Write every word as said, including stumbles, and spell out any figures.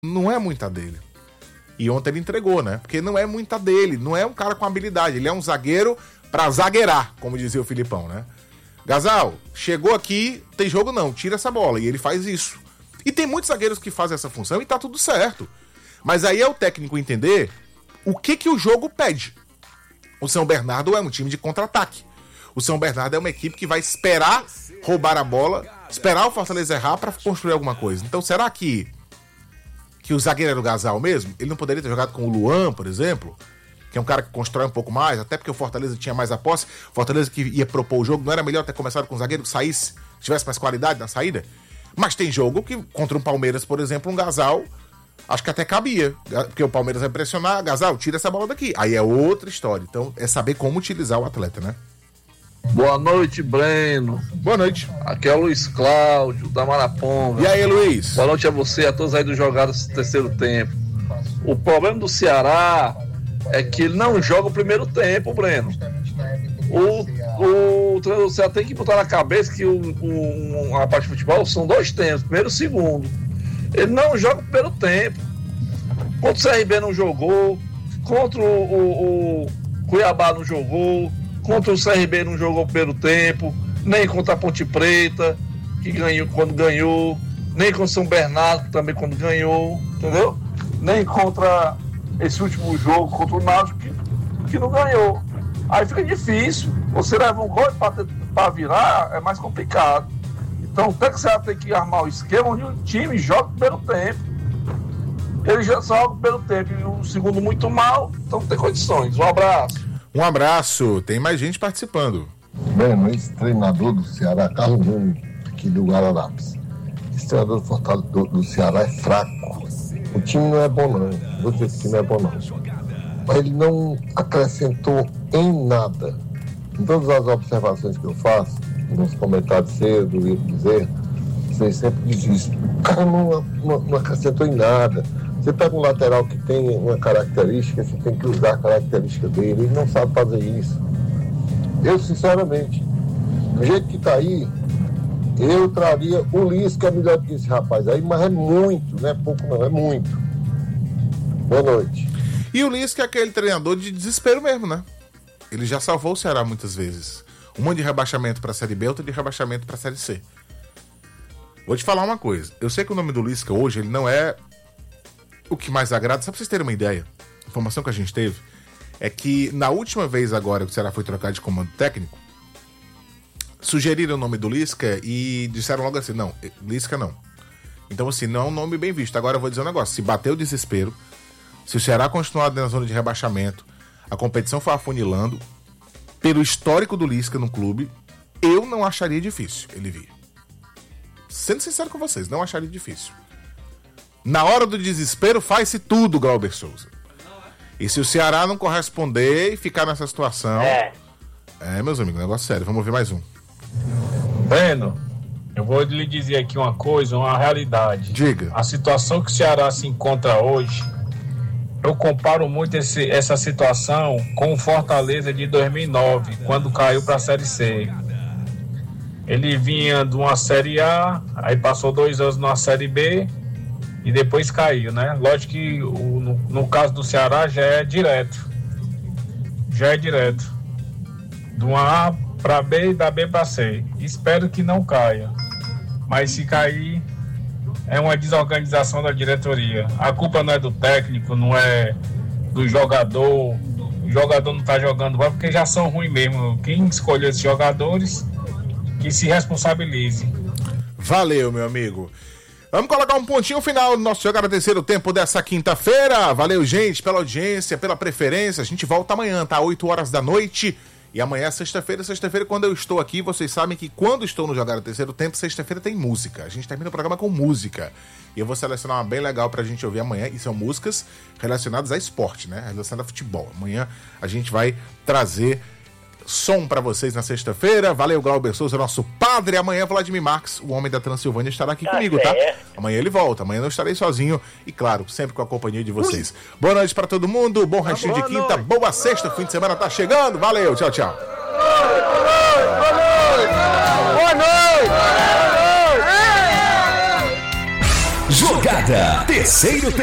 não é muita dele. E ontem ele entregou, né? Porque não é muita dele, não é um cara com habilidade, ele é um zagueiro pra zagueirar, como dizia o Filipão, né? Gasal, chegou aqui, tem jogo não, tira essa bola, e ele faz isso. E tem muitos zagueiros que fazem essa função e tá tudo certo. Mas aí é o técnico entender o que que o jogo pede. O São Bernardo é um time de contra-ataque. O São Bernardo é uma equipe que vai esperar roubar a bola, esperar o Fortaleza errar pra construir alguma coisa. Então será que que o zagueiro era o Gasal mesmo? Ele não poderia ter jogado com o Luan, por exemplo? Que é um cara que constrói um pouco mais, até porque o Fortaleza tinha mais a posse. O Fortaleza que ia propor o jogo, não era melhor ter começado com o zagueiro que saísse, que tivesse mais qualidade na saída? Mas tem jogo que, contra um Palmeiras, por exemplo, um Gasal, acho que até cabia, porque o Palmeiras vai pressionar, Gasal, tira essa bola daqui. Aí é outra história. Então é saber como utilizar o atleta, né? Boa noite, Breno. Boa noite. Aqui é o Luiz Cláudio, da Maraponga. E aí, Luiz? Boa noite a você, a todos aí do Jogadas do Terceiro Tempo. O problema do Ceará é que ele não joga o primeiro tempo, Breno. O, o treinador do Ceará tem que botar na cabeça que o, o, a parte de futebol são dois tempos, primeiro e segundo. Ele não joga o primeiro tempo. Contra o C R B não jogou, contra o, o, o Cuiabá não jogou, contra o C R B não jogou o primeiro tempo, nem contra a Ponte Preta, que ganhou quando ganhou, nem contra o São Bernardo, também quando ganhou, entendeu? Nem contra esse último jogo, contra o Náutico, que, que não ganhou. Aí fica difícil. Você leva um gol para virar, é mais complicado. Então o técnico tem que armar o esquema onde o time joga o primeiro tempo. Ele já joga o primeiro tempo e o segundo muito mal, então não tem condições. Um abraço. Um abraço. Tem mais gente participando. Breno, esse treinador do Ceará, Carlos Júnior, aqui do Guararapes. Esse treinador do, Fortaleza, do, do Ceará é fraco. O time não é bom não. Vou dizer que o time não é bom não. Mas ele não acrescentou em nada. Em todas as observações que eu faço, nos comentários seus, do Rio Bezerra, você sempre diz isso. O cara não, não, não acrescentou em nada. Você pega um lateral que tem uma característica, você tem que usar a característica dele. Ele não sabe fazer isso. Eu, sinceramente, do jeito que tá aí, eu traria o Lisca, que é melhor do que esse rapaz aí, mas é muito, não é pouco não, é muito. Boa noite. E o Lisca é aquele treinador de desespero mesmo, né? Ele já salvou o Ceará muitas vezes. Uma de rebaixamento pra Série B, outra de rebaixamento pra Série C. Vou te falar uma coisa. Eu sei que o nome do Lisca hoje, ele não é o que mais agrada. Só pra vocês terem uma ideia, a informação que a gente teve é que na última vez agora que o Ceará foi trocado de comando técnico, sugeriram o nome do Lisca e disseram logo assim, não, Lisca não. Então assim, não é um nome bem visto. Agora eu vou dizer um negócio, se bater o desespero, se o Ceará continuar na zona de rebaixamento, a competição for afunilando, pelo histórico do Lisca no clube, eu não acharia difícil ele vir. Sendo sincero com vocês, não acharia difícil. Na hora do desespero, faz-se tudo, Glauber Souza. E se o Ceará não corresponder e ficar nessa situação... É, é meus amigos, negócio sério. Vamos ouvir mais um. Breno, eu vou lhe dizer aqui uma coisa, uma realidade. Diga. A situação que o Ceará se encontra hoje, eu comparo muito esse, essa situação com o Fortaleza de dois mil e nove, quando caiu para a Série C. Ele vinha de uma Série A, aí passou dois anos na Série B e depois caiu, né? Lógico que o, no, no caso do Ceará já é direto. Já é direto. De uma A para B e da B para C. Espero que não caia. Mas se cair, é uma desorganização da diretoria. A culpa não é do técnico, não é do jogador. O jogador não está jogando bola porque já são ruins mesmo. Quem escolheu esses jogadores, que se responsabilize. Valeu, meu amigo. Vamos colocar um pontinho final no nosso Jogada Terceiro Tempo dessa quinta-feira. Valeu, gente, pela audiência, pela preferência. A gente volta amanhã, tá? oito horas da noite. E amanhã é sexta-feira. Sexta-feira, quando eu estou aqui, vocês sabem que quando estou no Jogada Terceiro Tempo, sexta-feira tem música. A gente termina o programa com música. E eu vou selecionar uma bem legal pra gente ouvir amanhã. E são músicas relacionadas a esporte, né? Relacionadas a futebol. Amanhã a gente vai trazer som pra vocês na sexta-feira. Valeu, Glauber Souza, nosso padre. Amanhã, Vladimir Marques, o homem da Transilvânia, estará aqui comigo, tá? Amanhã ele volta. Amanhã eu estarei sozinho e, claro, sempre com a companhia de vocês. Boa noite pra todo mundo. Bom restinho de quinta. Boa sexta. O fim de semana tá chegando. Valeu. Tchau, tchau. Boa noite. Boa noite. Boa noite. Jogada Morada, terceiro